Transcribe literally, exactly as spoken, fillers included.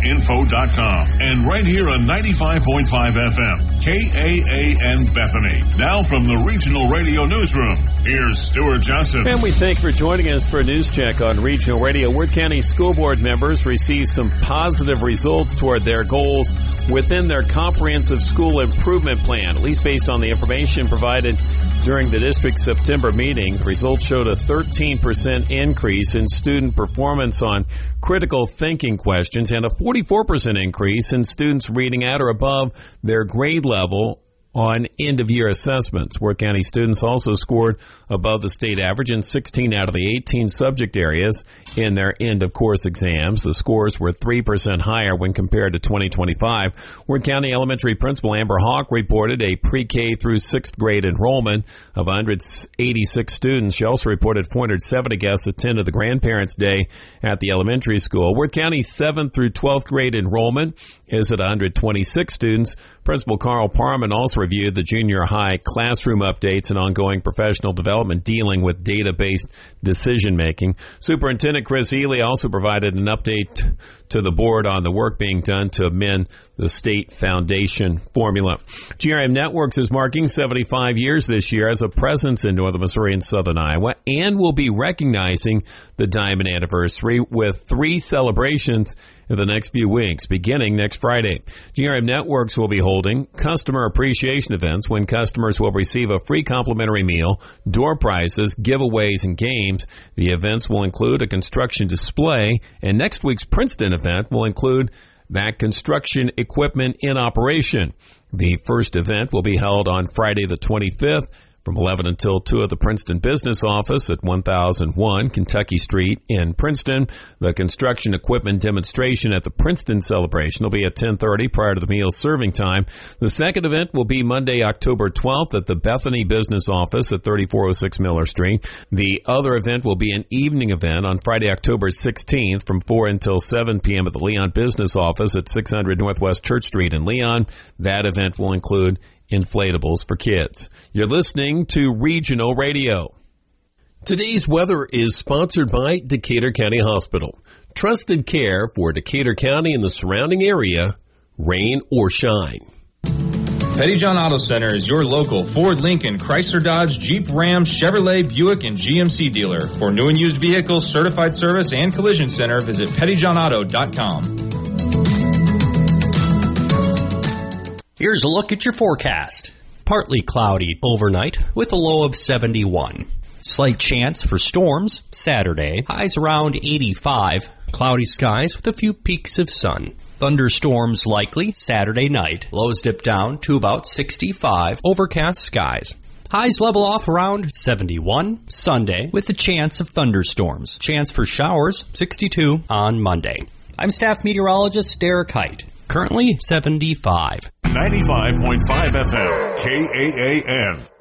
info dot com. And right here on ninety-five point five F M, K A A N Bethany. Now from the Regional Radio Newsroom, here's Stuart Johnson. And we thank you for joining us for a news check on Regional Radio. Worth County School Board members received some positive results toward their goals within their comprehensive school improvement plan, at least based on the information provided during the district's September meeting. The results showed a thirteen percent increase in student performance on critical thinking questions and a forty-four percent increase in students reading at or above their grade level on end-of-year assessments. Worth County students also scored above the state average in sixteen out of the eighteen subject areas in their end-of-course exams. The scores were three percent higher when compared to twenty twenty-five. Worth County Elementary Principal Amber Hawk reported a pre-K through sixth grade enrollment of one hundred eighty-six students. She also reported four hundred seventy guests attended the Grandparents' Day at the elementary school. Worth County's seventh through twelfth grade enrollment is at one hundred twenty-six students. Principal Carl Parman also reviewed the junior high classroom updates and ongoing professional development dealing with data-based decision-making. Superintendent Chris Ely also provided an update to the board on the work being done to amend the state foundation formula. G R M Networks is marking seventy-five years this year as a presence in northern Missouri and southern Iowa, and will be recognizing the Diamond Anniversary with three celebrations in the next few weeks, beginning next Friday. G R M Networks will be holding customer appreciation events when customers will receive a free complimentary meal, door prizes, giveaways, and games. The events will include a construction display, and next week's Princeton event will include that construction equipment in operation. The first event will be held on Friday the twenty-fifth from eleven until two at the Princeton Business Office at one thousand one Kentucky Street in Princeton. The construction equipment demonstration at the Princeton celebration will be at ten thirty prior to the meal serving time. The second event will be Monday, October twelfth at the Bethany Business Office at thirty-four oh six Miller Street. The other event will be an evening event on Friday, October sixteenth from four until seven p.m. at the Leon Business Office at six hundred Northwest Church Street in Leon. That event will include inflatables for kids. You're listening to Regional Radio. Today's weather is sponsored by Decatur County Hospital. Trusted care for Decatur County and the surrounding area, rain or shine. Pettyjohn Auto Center is your local Ford, Lincoln, Chrysler, Dodge, Jeep, Ram, Chevrolet, Buick, and G M C dealer. For new and used vehicles, certified service, and collision center, visit pettyjohn auto dot com. Here's a look at your forecast. Partly cloudy overnight with a low of seventy-one. Slight chance for storms Saturday. Highs around eighty-five. Cloudy skies with a few peaks of sun. Thunderstorms likely Saturday night. Lows dip down to about sixty-five. Overcast skies. Highs level off around seventy-one Sunday with a chance of thunderstorms. Chance for showers sixty-two on Monday. I'm staff meteorologist Derek Height. Currently seventy-five. ninety-five point five F M, K A A N.